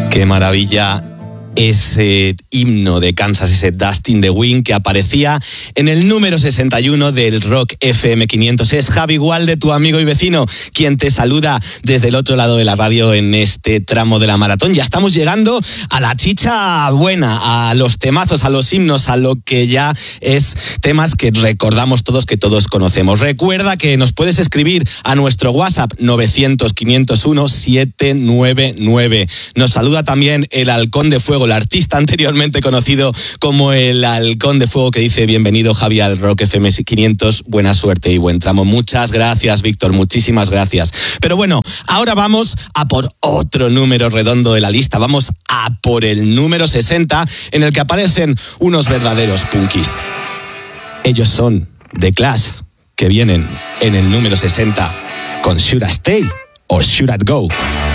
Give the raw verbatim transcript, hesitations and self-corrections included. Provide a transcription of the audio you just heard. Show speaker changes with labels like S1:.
S1: Qué maravilla ese himno de Kansas, ese Dust in the Wind que aparecía en el número sesenta y uno del Rock F M quinientos. Es Javi Gualde, tu amigo y vecino, quien te saluda desde el otro lado de la radio en este tramo de la maratón. Ya estamos llegando a la chicha buena, a los temazos, a los himnos, a lo que ya es temas que recordamos todos, que todos conocemos. Recuerda que nos puedes escribir a nuestro WhatsApp novecientos, quinientos uno, setecientos noventa y nueve. Nos saluda también el Halcón de Fuego, el artista anteriormente conocido como el Halcón de Fuego, que dice: bienvenido, Javi, al Rock F M quinientos, buena suerte y buen tramo. Muchas gracias, Víctor, muchísimas gracias. Pero bueno, ahora vamos a por otro número redondo de la lista, vamos a por el número sesenta, en el que aparecen unos verdaderos punkis. Ellos son The Clash, que vienen en el número sesenta con Should I Stay or Should I Go.